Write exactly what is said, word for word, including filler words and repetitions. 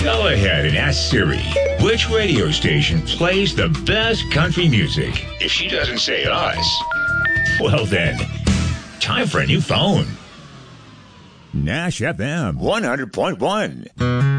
Go ahead and ask Siri which radio station plays the best country music. If she doesn't say us, well then, time for a new phone. Nash F M one hundred point one.